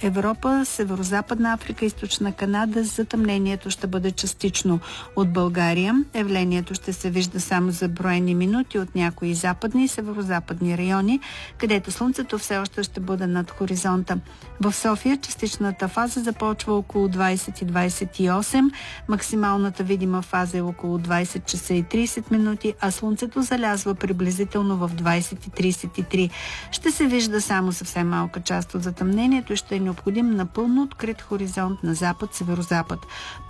Европа, Северо-западна Африка, Източна Канада затъмнението ще бъде частично от България. Явлението ще се вижда само за броени минути от някои западни и северо-западни райони, където слънцето все още ще бъде над хоризонта. В София частичната фаза започва около 20:28, максималната видима фаза е около 20 часа и 30 минути, а слънцето залязва приблизително в 20:33. Ще се вижда само съвсем малка част от затъмнението и ще е необходим напълно открит хоризонт на запад-северозапад.